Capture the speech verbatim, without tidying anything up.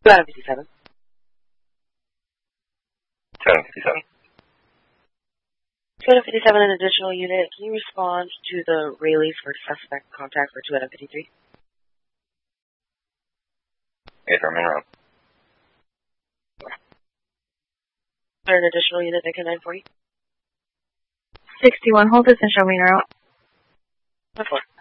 two fifty-seven. two fifty-seven. two fifty-seven, an additional unit. Can you respond to the Rayleigh for suspect contact for two fifty-three? eight for Monroe. Is there an additional unit that can nine forty? sixty-one, hold this and show me route. What for?